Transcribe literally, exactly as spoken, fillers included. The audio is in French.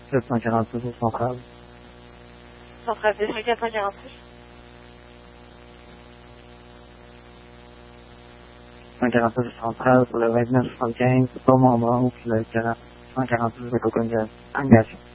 deux cent quarante-six au central. Central deux cent quatre cent quarante-six. cent quarante-six central pour le vingt-neuf soixante-quinze, Beaumont, puis le cent quarante-six de Coconga. Engagé.